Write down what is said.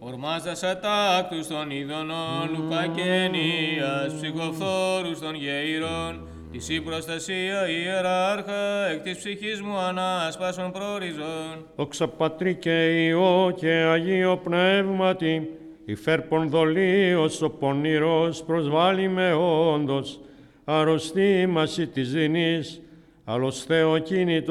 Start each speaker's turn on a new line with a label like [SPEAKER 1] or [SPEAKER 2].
[SPEAKER 1] Ορμάζας ατάκτους των ειδονών, Λουκά και Ενίας, ψυχοφθόρους των γεϊρών, της η προστασία ιεράρχα, εκ της ψυχής μου ανάσπασον προοριζών.
[SPEAKER 2] Δόξα Πατρί και Υιό και Αγίο Πνεύματι, υφέρπον δολίος ο πονηρός προσβάλλει με όντως, αρρωστήμαση της δεινής, αλλος Θεοκίνητος